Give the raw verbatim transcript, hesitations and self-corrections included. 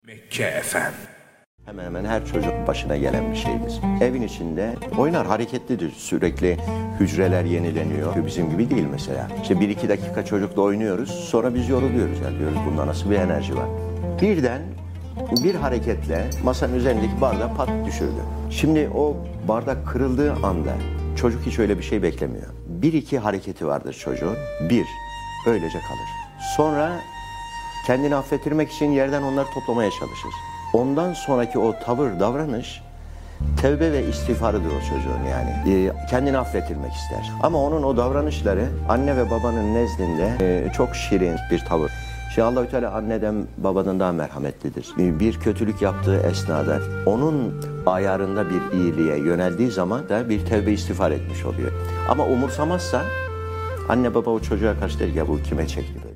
Mekke efem. Hemen hemen her çocuk başına gelen bir şeydir. Evin içinde oynar, hareketlidir. Sürekli hücreler yenileniyor. Bizim gibi değil mesela. İşte bir iki dakika çocukla oynuyoruz. Sonra biz yoruluyoruz. Yani diyoruz bunda nasıl bir enerji var. Birden bir hareketle masanın üzerindeki bardağı pat düşürdü. Şimdi o bardak kırıldığı anda çocuk hiç öyle bir şey beklemiyor. Bir iki hareketi vardır çocuğun. Bir, öylece kalır. Sonra kendini affettirmek için yerden onları toplamaya çalışır. Ondan sonraki o tavır, davranış tevbe ve istiğfarıdır o çocuğun yani. Ee, kendini affettirmek ister. Ama onun o davranışları anne ve babanın nezdinde e, çok şirin bir tavır. Şimdi Allah-u Teala anneden babadan daha merhametlidir. Bir kötülük yaptığı esnada onun ayarında bir iyiliğe yöneldiği zaman da bir tevbe istiğfar etmiş oluyor. Ama umursamazsa anne baba o çocuğa karşı der ya bu kime çekti?